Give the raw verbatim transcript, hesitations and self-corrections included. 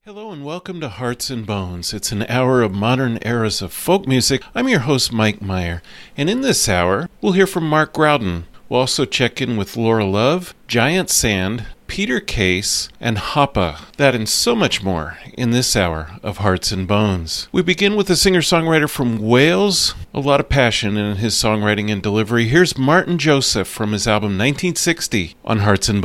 Hello and welcome to Hearts and Bones. It's an hour of modern eras of folk music. I'm your host, Mike Meyer, and in this hour, we'll hear from Mark Groudon. We'll also check in with Laura Love, Giant Sand, Peter Case, and Hoppa. That and so much more in this hour of Hearts and Bones. We begin with a singer-songwriter from Wales. A lot of passion in his songwriting and delivery. Here's Martin Joseph from his album nineteen sixty on Hearts and Bones.